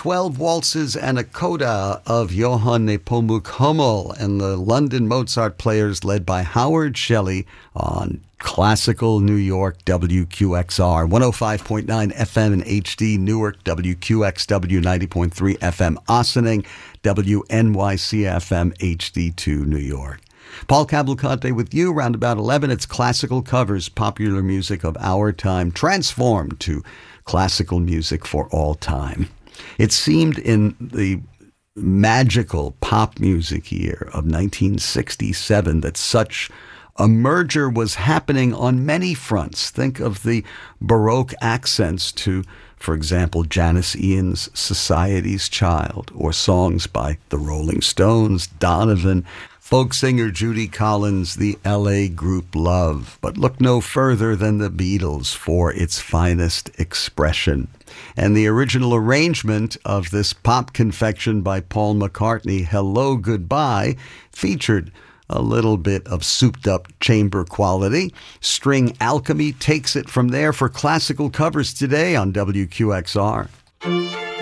12 waltzes and a coda of Johann Nepomuk Hummel and the London Mozart Players led by Howard Shelley on Classical New York WQXR 105.9 FM in HD Newark, WQXW 90.3 FM Ossining, WNYC FM HD2 New York. Paul Cavalcante with you around about 11. It's Classical Covers, popular music of our time, transformed to classical music for all time. It seemed in the magical pop music year of 1967 that such a merger was happening on many fronts. Think of the Baroque accents to, for example, Janis Ian's Society's Child, or songs by the Rolling Stones, Donovan, folk singer Judy Collins, the LA group Love. But look no further than the Beatles for its finest expression. And the original arrangement of this pop confection by Paul McCartney, Hello Goodbye, featured a little bit of souped-up chamber quality. String Alchemy takes it from there for Classical Covers today on WQXR.